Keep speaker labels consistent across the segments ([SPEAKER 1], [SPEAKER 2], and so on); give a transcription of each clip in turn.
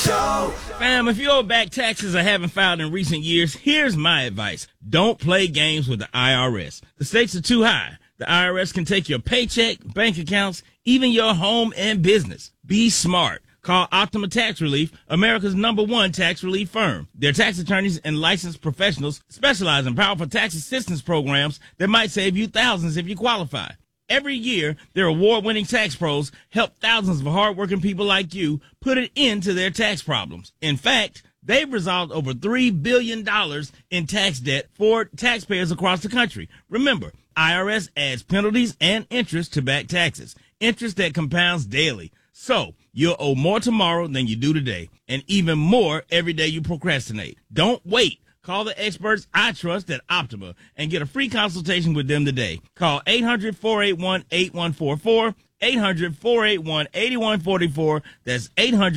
[SPEAKER 1] Show.
[SPEAKER 2] Fam, if you owe back taxes or haven't filed in recent years, here's my advice. Don't play games with the IRS. The stakes are too high. The IRS can take your paycheck, bank accounts, even your home and business. Be smart. Call Optima Tax Relief, America's #1 tax relief firm. Their tax attorneys and licensed professionals specialize in powerful tax assistance programs that might save you thousands if you qualify. Every year, their award-winning tax pros help thousands of hardworking people like you put an end to their tax problems. In fact, they've resolved over $3 billion in tax debt for taxpayers across the country. Remember, IRS adds penalties and interest to back taxes, interest that compounds daily. So, you'll owe more tomorrow than you do today, and even more every day you procrastinate. Don't wait. Call the experts I trust at Optima and get a free consultation with them today. Call 800-481-8144, 800-481-8144. That's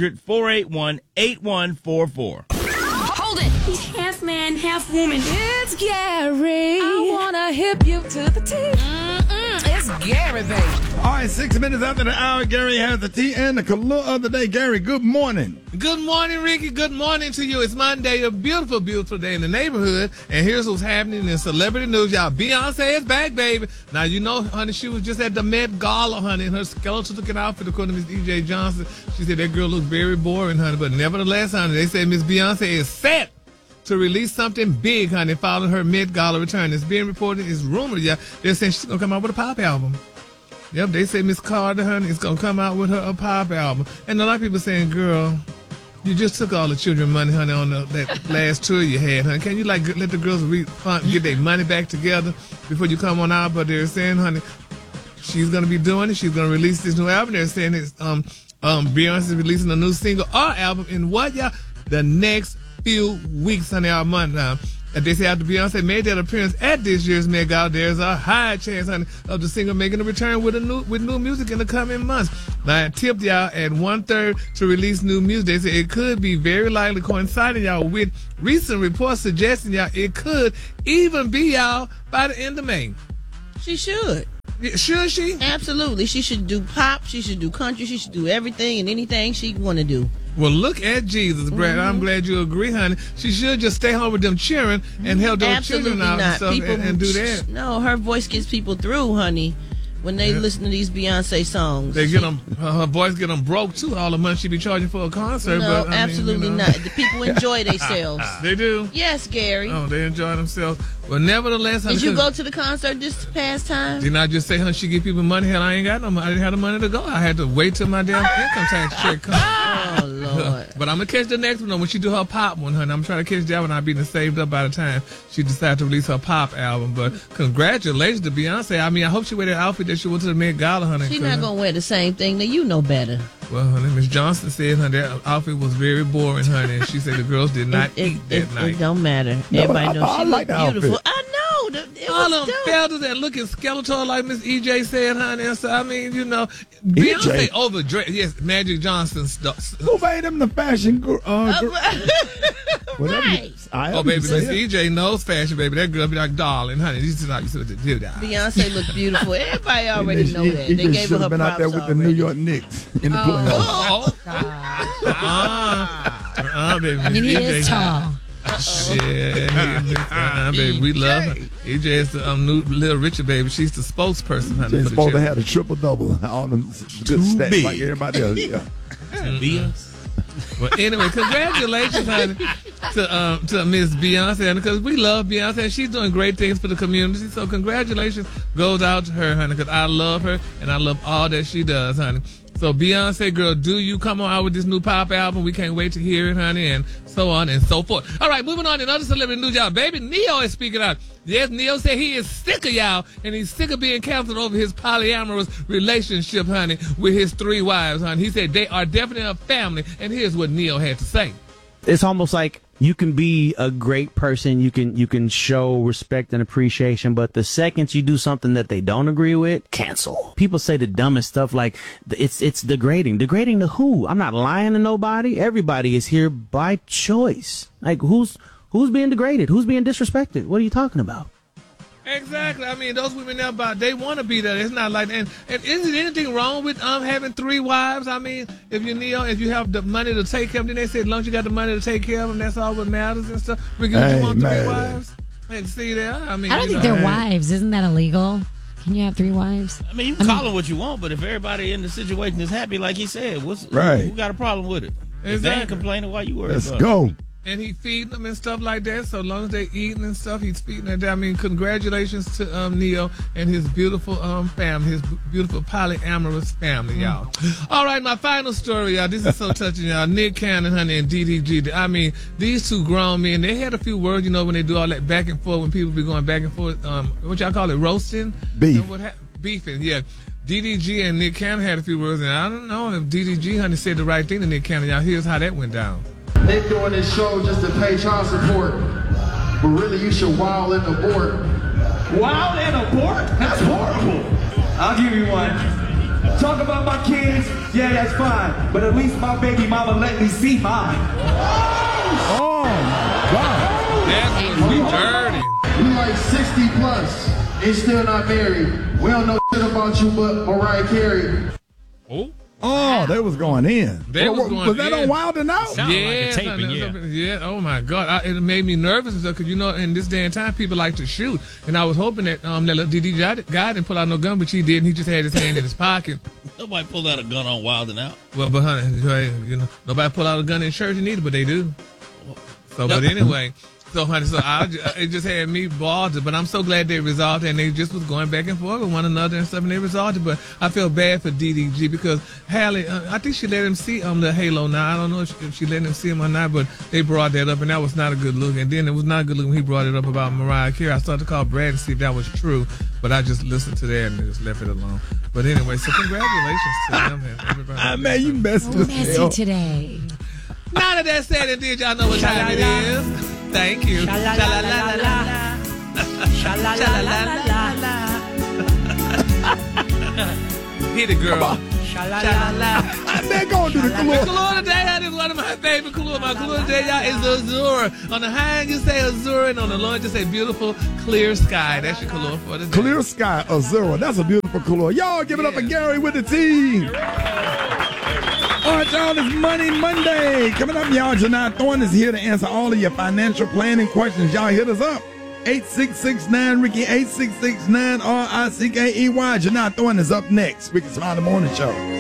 [SPEAKER 2] 800-481-8144.
[SPEAKER 3] Hold it!
[SPEAKER 4] He's half man, half woman.
[SPEAKER 3] It's Gary. I wanna hip you to the T. It's Gary, baby.
[SPEAKER 5] All right, 6 minutes after the hour, Gary has the tea and the color of the day. Gary, good morning.
[SPEAKER 6] Good morning, Ricky. Good morning to you. It's Monday, a beautiful, beautiful day in the neighborhood. And here's what's happening in celebrity news, y'all. Beyonce is back, baby. Now, you know, honey, she was just at the Met Gala, honey, in her skeletal-looking outfit, according to Miss E.J. Johnson. She said that girl looked very boring, honey. But nevertheless, honey, they say Miss Beyonce is set to release something big, honey, following her Met Gala return. It's being reported, it's rumored, yeah. They're saying she's going to come out with a pop album. Yep, they say Miss Carter, honey, is going to come out with her a pop album. And a lot of people saying, girl, you just took all the children money, honey, on that last tour you had, honey. Can you, like, let the girls get their money back together before you come on out? But they're saying, honey, she's going to be doing it. She's going to release this new album. They're saying it's Beyonce's releasing a new single or album in what, y'all? The next few weeks, honey, our month now. And they say after Beyonce made that appearance at this year's Met Gala, there's a high chance, honey, of the singer making a return with new music in the coming months. Now, I tipped y'all at 1/3 to release new music. They say it could be very likely coinciding, y'all, with recent reports suggesting, y'all, it could even be, y'all, by the end of May.
[SPEAKER 7] She should.
[SPEAKER 6] Should she?
[SPEAKER 7] Absolutely. She should do pop. She should do country. She should do everything and anything she want to do.
[SPEAKER 6] Well, look at Jesus, Brad. I'm glad you agree, honey. She should just stay home with them cheering and help those children out and stuff and do that.
[SPEAKER 7] No, her voice gets people through, honey. When they listen to these Beyonce songs,
[SPEAKER 6] they get them. Her voice get them broke too. All the money she be charging for a concert.
[SPEAKER 7] No,
[SPEAKER 6] but,
[SPEAKER 7] absolutely not. The people enjoy themselves.
[SPEAKER 6] They do.
[SPEAKER 7] Yes, Gary.
[SPEAKER 6] Oh, they enjoy themselves. Well, nevertheless, honey,
[SPEAKER 7] did you go to the concert this past time?
[SPEAKER 6] Didn't I just say, honey, she give people money? Hell, I ain't got no money. I didn't have the money to go. I had to wait till my damn income tax check comes.
[SPEAKER 7] Oh, Lord.
[SPEAKER 6] But I'm going to catch the next one when she do her pop one, honey. I'm trying to catch that one. I'll be saved up by the time she decided to release her pop album. But congratulations to Beyonce. I mean, I hope she wear that outfit that she went to the Met Gala, honey.
[SPEAKER 7] She's not going to wear the same thing. Now, you know better.
[SPEAKER 6] Well, honey, Miss Johnson said, honey, that outfit was very boring, honey. And she said the girls did not eat that night.
[SPEAKER 7] It don't matter. Everybody knows she look beautiful.
[SPEAKER 6] Outfit.
[SPEAKER 7] I know.
[SPEAKER 6] All them feathers that looking skeletal, like Miss E.J. said, honey. And so, I mean, you know, Beyonce overdressed. Yes, Magic Johnson stuff.
[SPEAKER 5] Who made him the fashion girl?
[SPEAKER 7] Right.
[SPEAKER 6] Oh, baby, Miss E.J. knows fashion, baby. That girl be like, darling, honey. This is how you supposed to do that.
[SPEAKER 7] Beyonce look beautiful. Everybody already know that. They gave her
[SPEAKER 5] been out there with the New York Knicks in the playoffs.
[SPEAKER 6] Baby.
[SPEAKER 3] He is tall.
[SPEAKER 6] Yeah, baby, we love her. EJ is the new Little Richard, baby. She's the spokesperson, honey.
[SPEAKER 5] She's supposed to have a triple-double. All them good stats like everybody else. Yeah.
[SPEAKER 6] Well, anyway, congratulations, honey, to Miss Beyonce, because we love Beyonce. She's doing great things for the community. So congratulations goes out to her, honey, because I love her and I love all that she does, honey. So Beyonce, girl, do you come on out with this new pop album? We can't wait to hear it, honey, and so on and so forth. All right, moving on in other celebrity news, y'all. Baby Neo is speaking out. Yes, Neo said he is sick of y'all, and he's sick of being canceled over his polyamorous relationship, honey, with his 3 wives, honey. He said they are definitely a family, and here's what Neo had to say.
[SPEAKER 8] It's almost like you can be a great person, you can show respect and appreciation, but the second you do something that they don't agree with, cancel. People say the dumbest stuff like it's degrading. Degrading to who? I'm not lying to nobody. Everybody is here by choice. Like who's being degraded? Who's being disrespected? What are you talking about?
[SPEAKER 6] Exactly. I mean, those women there, they want to be there. It's not like that. And isn't anything wrong with having 3 wives? I mean, if you have the money to take care of them, then they say, as long as you got the money to take care of them, that's all what matters and stuff. Ricky, you want 3 wives? And see there? I mean,
[SPEAKER 1] I don't think they're wives. Isn't that illegal? Can you have 3 wives?
[SPEAKER 2] I mean, you can call them what you want, but if everybody in the situation is happy, like he said, who got a problem with it?
[SPEAKER 6] Exactly.
[SPEAKER 2] If they ain't complaining, why you worried about it?
[SPEAKER 5] Let's go.
[SPEAKER 6] And he feeding them and stuff like that. So long as they eating and stuff, he's feeding them. I mean, congratulations to Neo and his beautiful family, his beautiful polyamorous family, y'all. All right, my final story, y'all. This is so touching, y'all. Nick Cannon, honey, and DDG. I mean, these 2 grown men, they had a few words, when they do all that back and forth, when people be going back and forth, what y'all call it, roasting?
[SPEAKER 5] Beef.
[SPEAKER 6] Beefing, yeah. DDG and Nick Cannon had a few words, and I don't know if DDG, honey, said the right thing to Nick Cannon. Y'all, here's how that went down.
[SPEAKER 9] They doing this show just to pay child support, but really you should wild and abort.
[SPEAKER 10] Wild and abort? That's horrible. I'll give you one. Talk about my kids, yeah, that's fine, but at least my baby mama let me see mine.
[SPEAKER 5] Oh, wow.
[SPEAKER 6] That was dirty.
[SPEAKER 9] We like 60 plus and still not married. We don't know shit about you but Mariah Carey.
[SPEAKER 5] Oh, they was going in.
[SPEAKER 6] Was
[SPEAKER 5] that on Wild and Out?
[SPEAKER 6] Yeah. Oh my God, it made me nervous and stuff because in this day and time, people like to shoot, and I was hoping that that little DD guy didn't pull out no gun, but he did. He just had his hand in his pocket.
[SPEAKER 2] Nobody pulled out a gun on Wild and Out.
[SPEAKER 6] Well, but honey, nobody pull out a gun in church either, but they do. So, but anyway. So, honey, it just had me bothered, but I'm so glad they resolved it, and they just was going back and forth with one another and stuff, and they resolved it. But I feel bad for DDG because Halle, I think she let him see the halo. Now I don't know if she let him see him or not, but they brought that up, and that was not a good look. And then it was not a good look when he brought it up about Mariah Carey. I started to call Brad and see if that was true, but I just listened to that and just left it alone. But anyway, so congratulations to them and everybody.
[SPEAKER 5] Man, you messy
[SPEAKER 1] today.
[SPEAKER 6] Now that said and did, y'all know what time it is. Thank you. Sha-la-la-la-la. Sha-la-la-la-la. Hit it, girl.
[SPEAKER 5] Sha-la-la-la. They're going to do the Kahlua.
[SPEAKER 6] The Kahlua today, that is one of my favorite Kahlua. My Kahlua today, y'all, is Azure. On the high end, you say Azure, and on the low end, you say beautiful, clear sky. That's your Kahlua for today.
[SPEAKER 5] Clear sky, Azure. That's a beautiful Kahlua. Y'all give it up for Gary with the T. All right, y'all, it's Money Monday. Coming up, y'all, Janai Thorne is here to answer all of your financial planning questions. Y'all hit us up. 8669-RICKY, 8669-RICKEY. Janai Thorne is up next. Ricky Smiley Morning Show.